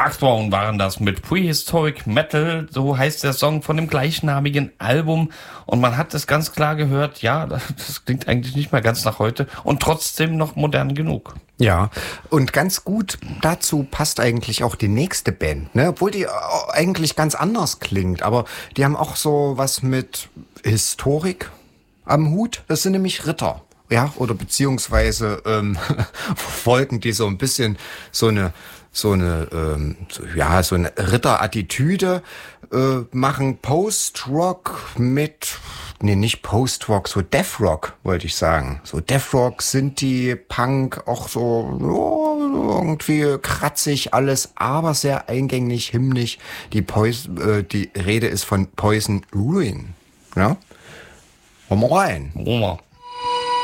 Darkthrone waren das mit Prehistoric Metal, so heißt der Song von dem gleichnamigen Album. Und man hat es ganz klar gehört, ja, das klingt eigentlich nicht mehr ganz nach heute und trotzdem noch modern genug. Ja, und ganz gut dazu passt eigentlich auch die nächste Band, ne? Obwohl die eigentlich ganz anders klingt, aber die haben auch so was mit Historik am Hut. Das sind nämlich Ritter, ja, oder beziehungsweise verfolgen die so ein bisschen so eine Ritterattitüde, machen Post-Rock mit, nee, nicht Post-Rock, so Death-Rock, wollte ich sagen. So Death-Rock, Sinti, Punk, auch so irgendwie kratzig alles, aber sehr eingängig, hymnisch. Die Rede ist von Poison Ruin, ja? Wollen wir rein?